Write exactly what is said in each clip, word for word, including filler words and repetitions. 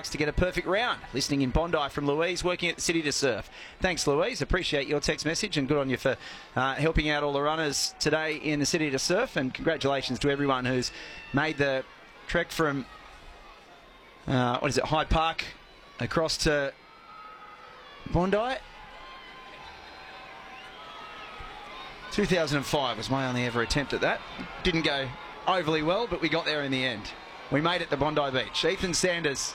Sharks to get a perfect round. Listening in Bondi from Louise, working at the City to Surf. Thanks, Louise. Appreciate your text message, and good on you for uh, helping out all the runners today in the City to Surf. And congratulations to everyone who's made the trek from, uh, what is it, Hyde Park across to Bondi. two thousand five was my only ever attempt at that. Didn't go overly well, but we got there in the end. We made it to Bondi Beach. Ethan Sanders,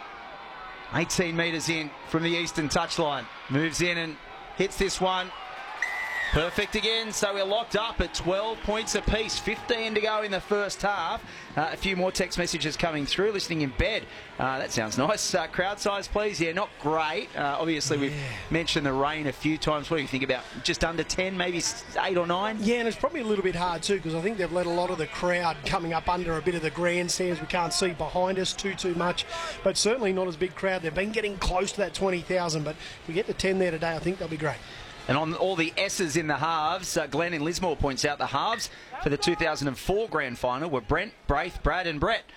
eighteen metres in from the eastern touchline, moves in and hits this one. Perfect again, so we're locked up at twelve points apiece. fifteen to go in the first half. Uh, a few more text messages coming through. Listening in bed. Uh, that sounds nice. Uh, crowd size, please. Yeah, not great. Uh, obviously, yeah. We've mentioned the rain a few times. What do you think about just under ten, maybe eight or nine? Yeah, and it's probably a little bit hard too, because I think they've let a lot of the crowd coming up under a bit of the grandstands. We can't see behind us too, too much, but certainly not as big crowd. They've been getting close to that twenty thousand, but if we get to ten there today, I think they'll be great. And on all the S's in the halves, uh, Glenn in Lismore points out the halves for the two thousand four grand final were Brent, Braith, Brad and Brett.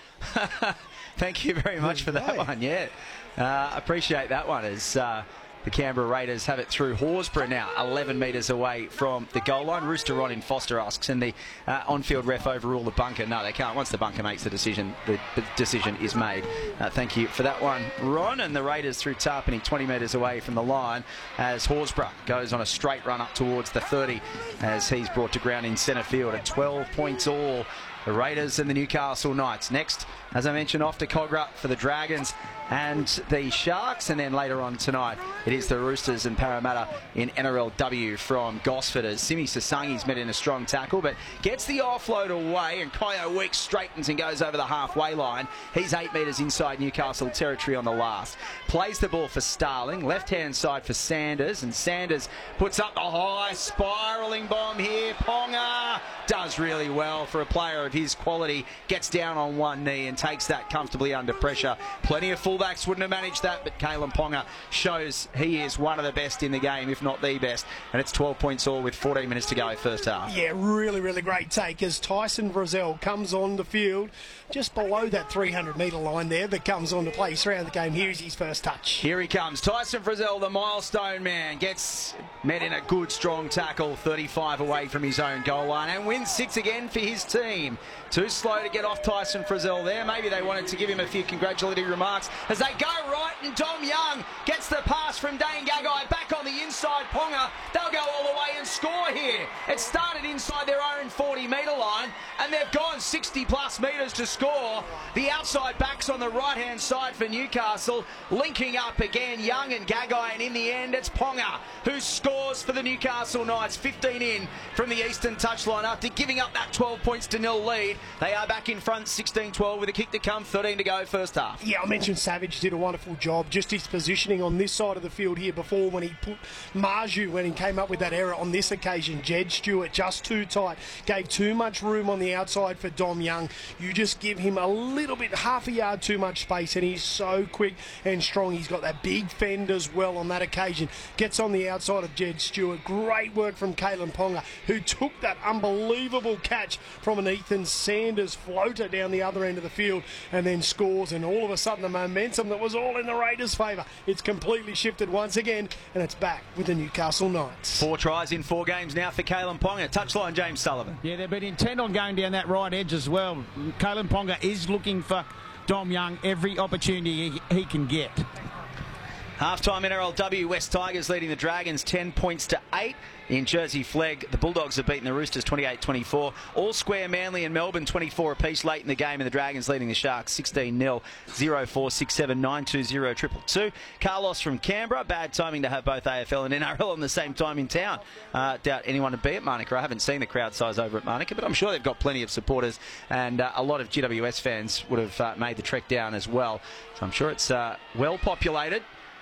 Thank you very much for that one, yeah. Uh, appreciate that one as uh, the Canberra Raiders have it through Horsburgh now, eleven metres away from the goal line. Rooster on in Foster asks, and the uh, on-field ref overrule the bunker? No, they can't. Once the bunker makes the decision, the, the decision is made. Uh, thank you for that one, Ron. And the Raiders through Tarpany, twenty metres away from the line as Horsburgh goes on a straight run up towards the thirty as he's brought to ground in centre field at twelve points all. The Raiders and the Newcastle Knights. Next, as I mentioned, off to Cogra for the Dragons and the Sharks, and then later on tonight it is the Roosters and Parramatta in N R L W from Gosford as Simi Sasangi's met in a strong tackle but gets the offload away, and Kyo Weeks straightens and goes over the halfway line. He's eight metres inside Newcastle territory on the last. Plays the ball for Starling, left hand side for Sanders, and Sanders puts up the high spiralling bomb here. Ponga does really well for a player of his quality, gets down on one knee and takes that comfortably under pressure. Plenty of fullbacks wouldn't have managed that, but Kalen Ponga shows he is one of the best in the game, if not the best, and it's twelve points all with fourteen minutes to go first half. Yeah, really, really great take as Tyson Frizzell comes on the field just below that three hundred metre line there, but comes on to play around the game. Here's his first touch. Here he comes. Tyson Frizzell, the milestone man, gets met in a good, strong tackle, thirty-five away from his own goal line, and wins six again for his team. Too slow to get off Tyson Frizzell there. Maybe they wanted to give him a few congratulatory remarks as they go right, and Dom Young gets the pass from Dane Gagai back on the inside. Ponga, they'll go all the way and score here. It started inside their own forty metre line, and they've gone sixty plus metres to score. The outside backs on the right hand side for Newcastle, linking up again, Young and Gagai, and in the end it's Ponga who scores for the Newcastle Knights. fifteen in from the eastern touchline after giving up that twelve points to nil lead. They are back in front sixteen twelve with a kick to come, thirteen to go first half. Yeah, I mentioned Savage did a wonderful job, just his positioning on this side of the field here before when he put Marju, when he came up with that error on this occasion. Jed Stewart just too tight, gave too much room on the outside for Dom Young. You just give him a little bit, half a yard too much space, and he's so quick and strong. He's got that big fend as well on that occasion. Gets on the outside of Jed Stewart. Great work from Kalen Ponga, who took that unbelievable catch from an Ethan Sanders floater down the other end of the field and then scores, and all of a sudden the momentum that was all in the Raiders' favour, it's completely shifted once again, and it's back with the Newcastle Knights. Four tries in four games now for Kalen Ponga. Touchline, James Sullivan. Yeah, they've been intent on going down that right edge as well. Kalen Ponga is looking for Dom Young every opportunity he, he can get. Half-time N R L W, West Tigers leading the Dragons ten points to eight. In Jersey Flegg, the Bulldogs have beaten the Roosters twenty-eight twenty-four. All square Manly and Melbourne twenty-four apiece late in the game, and the Dragons leading the Sharks sixteen nil. zero four six seven nine two zero two two two. Carlos from Canberra. Bad timing to have both A F L and N R L on the same time in town. Uh, doubt anyone to be at Manuka. I haven't seen the crowd size over at Manuka, but I'm sure they've got plenty of supporters, and uh, a lot of G W S fans would have uh, made the trek down as well. So I'm sure it's uh, well populated.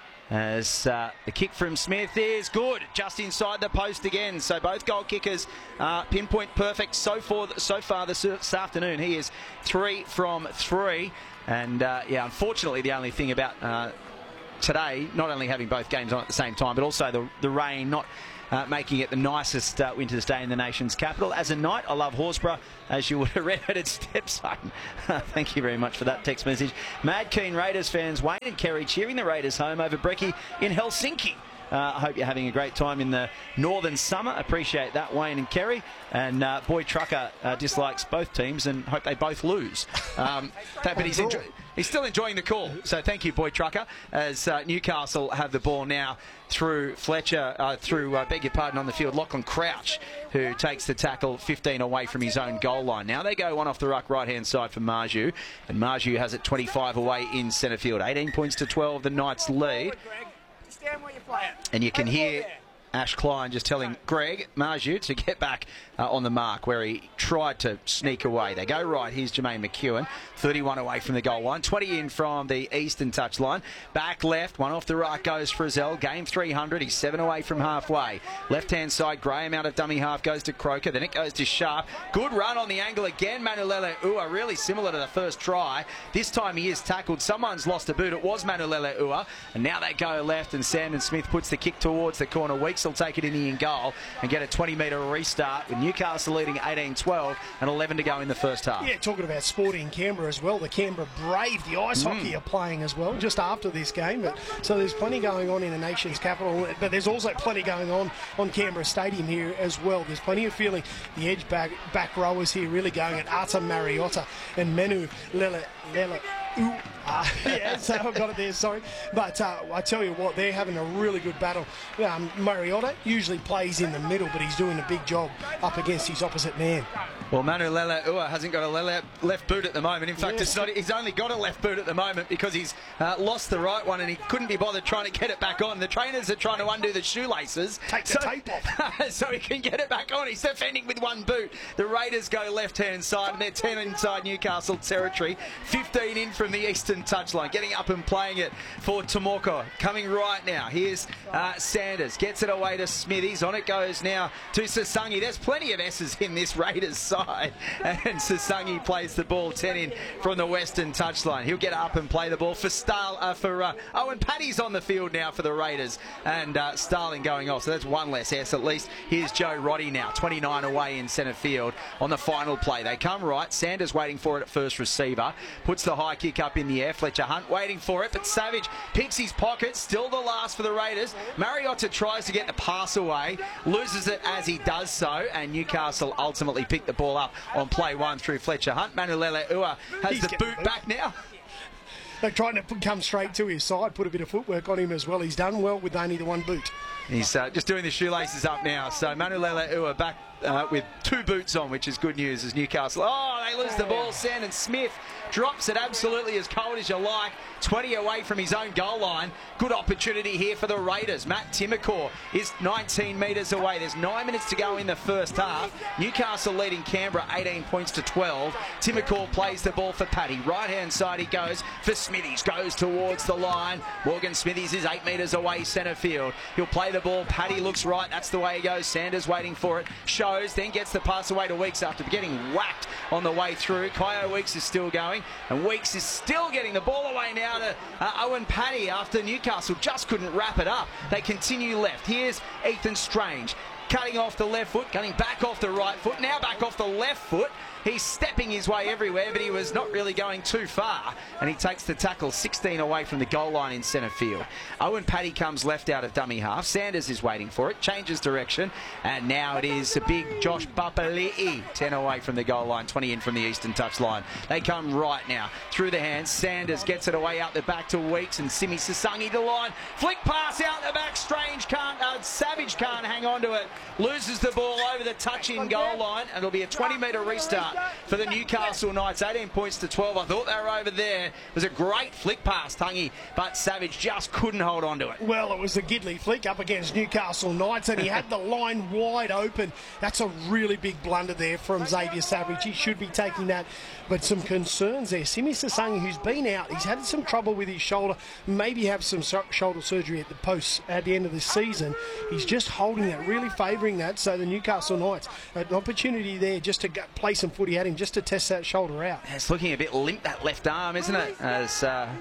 As uh, the kick from Smith is good, just inside the post again. So both goal kickers uh, pinpoint perfect so far, so far this, this afternoon. He is three from three. And uh, yeah, unfortunately, the only thing about uh, today, not only having both games on at the same time, but also the, the rain not uh, making it the nicest uh, winter's day in the nation's capital. As a Knight, I love Horsburgh, as you would have read at its stepson. Thank you very much for that text message. Mad keen Raiders fans, Wayne and Kerry cheering the Raiders home over Brekkie in Helsinki. Uh, I hope you're having a great time in the northern summer. Appreciate that, Wayne and Kerry. And uh, Boy Trucker uh, dislikes both teams and hope they both lose. Um, that, but he's, enjoy- he's still enjoying the call. So thank you, Boy Trucker, as uh, Newcastle have the ball now through Fletcher, uh, through, uh, beg your pardon, on the field, Lachlan Crouch, who takes the tackle fifteen away from his own goal line. Now they go one off the ruck right-hand side for Marju, and Marju has it twenty-five away in centre field. eighteen points to twelve, the Knights lead. And you can hear Ash Klein just telling Greg Marju to get back uh, on the mark where he tried to sneak away. They go right. Here's Jermaine McEwen, thirty-one away from the goal line, twenty in from the eastern touchline. Back left, one off the right goes Frizzell. Game three hundred. He's seven away from halfway. Left-hand side, Graham out of dummy half goes to Croker. Then it goes to Sharp. Good run on the angle again. Manulele Ua, really similar to the first try. This time he is tackled. Someone's lost a boot. It was Manulele Ua. And now they go left, and Sandon Smith puts the kick towards the corner. Weeks will take it in the in goal and get a twenty metre restart with Newcastle leading eighteen twelve and eleven to go in the first half. Yeah, talking about sporting Canberra as well. The Canberra Brave, the ice Mm. hockey are playing as well just after this game. But so there's plenty going on in the nation's capital, but there's also plenty going on on Canberra Stadium here as well. There's plenty of feeling. The edge back back rowers here really going at Arta Mariota and Menu Lele Lele. Ooh, uh, yeah, so I've got it there, sorry. But uh, I tell you what, they're having a really good battle. Um, Mariota usually plays in the middle, but he's doing a big job up against his opposite man. Well, Manu Leleua hasn't got a lele- left boot at the moment. In fact, Yes. it's not, he's only got a left boot at the moment because he's uh, lost the right one and he couldn't be bothered trying to get it back on. The trainers are trying to undo the shoelaces. Take the so, tape off. so he can get it back on. He's defending with one boot. The Raiders go left-hand side and they're ten inside Newcastle territory. fifteen in from the eastern touchline. Getting up and playing it for Tomoko. Coming right now. Here's uh, Sanders. Gets it away to Smithies. On it goes now to Sasangi. There's plenty of S's in this Raiders side. And Sasangi plays the ball ten in from the western touchline. He'll get up and play the ball for Star, uh, for uh, Owen Paddy's on the field now for the Raiders, and uh, Starling going off. So that's one less S at least. Here's Joe Roddy now, twenty-nine away in centre field on the final play. They come right. Sanders waiting for it at first receiver. Puts the high kick up in the air. Fletcher Hunt waiting for it, but Savage picks his pocket. Still the last for the Raiders. Mariota tries to get the pass away. Loses it as he does so, and Newcastle ultimately pick the ball up on play one through Fletcher Hunt. Manulele Ua has He's the getting boot the boot. back now. They're trying to put- come straight to his side, put a bit of footwork on him as well. He's done well with only the one boot. He's uh, just doing the shoelaces up now. So Manulele Ua back uh, with two boots on, which is good news as Newcastle. Oh, they lose the ball. Sandon Smith drops it absolutely as cold as you like. twenty away from his own goal line. Good opportunity here for the Raiders. Matt Timokor is nineteen metres away. There's nine minutes to go in the first half. Newcastle leading Canberra eighteen points to twelve. Timokor plays the ball for Paddy. Right hand side he goes for Smithies. Goes towards the line. Morgan Smithies is eight metres away centre field. He'll play the ball. Paddy looks right. That's the way he goes. Sanders waiting for it. Shows. Then gets the pass away to Weeks after getting whacked on the way through. Kyo Weeks is still going. And Weeks is still getting the ball away now to uh, Owen Paddy after Newcastle just couldn't wrap it up. They continue left. Here's Ethan Strange. Cutting off the left foot, cutting back off the right foot, now back off the left foot. He's stepping his way everywhere, but he was not really going too far. And he takes the tackle sixteen away from the goal line in centre field. Owen Paddy comes left out of dummy half. Sanders is waiting for it, changes direction. And now it is a big Josh Papali'i. ten away from the goal line, twenty in from the eastern touchline. They come right now. Through the hands, Sanders gets it away out the back to Weeks. And Simi Sasangi to line. Flick pass out the back. Strange can't, uh, Savage can't hang on to it. Loses the ball over the touch-in goal line. And it'll be a twenty metre restart for the Newcastle Knights. eighteen points to twelve. I thought they were over there. It was a great flick pass, Tungy, but Savage just couldn't hold on to it. Well, it was a Gidley flick up against Newcastle Knights, and he had the line wide open. That's a really big blunder there from Xavier Savage. He should be taking that, but some concerns there. Simi Sasangi, who's been out, he's had some trouble with his shoulder, maybe have some so- shoulder surgery at the post at the end of the season. He's just holding that, really favouring that, so the Newcastle Knights, an opportunity there just to get, play some footy at him, just to test that shoulder out. It's looking a bit limp, that left arm, isn't it? As uh,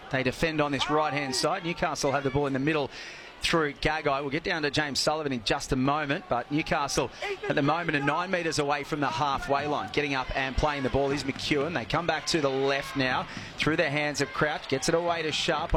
They defend on this right-hand side. Newcastle have the ball in the middle through Gagai. We'll get down to James Sullivan in just a moment, but Newcastle at the moment are nine metres away from the halfway line. Getting up and playing the ball is McEwen. They come back to the left now through the hands of Crouch. Gets it away to Sharp.